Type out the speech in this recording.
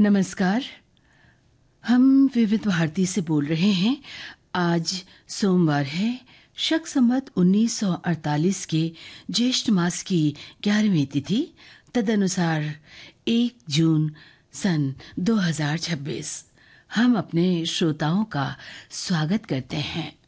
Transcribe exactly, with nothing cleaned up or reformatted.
नमस्कार। हम विविध भारती से बोल रहे हैं। आज सोमवार है, शक संवत उन्नीस सौ अड़तालीस के ज्येष्ठ मास की ग्यारहवीं तिथि, तदनुसार एक जून सन दो हज़ार छब्बीस। हम अपने श्रोताओं का स्वागत करते हैं।